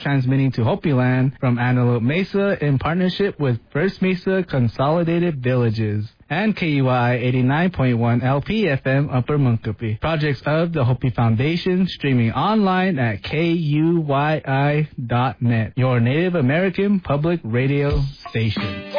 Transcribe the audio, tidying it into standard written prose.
transmitting to Hopi Land from Antelope Mesa in partnership with First Mesa Consolidated Villages and KUI 89.1 LP-FM Upper Montgomery. Projects of the Hopi Foundation streaming online at KUYI.net, your Native American public radio station.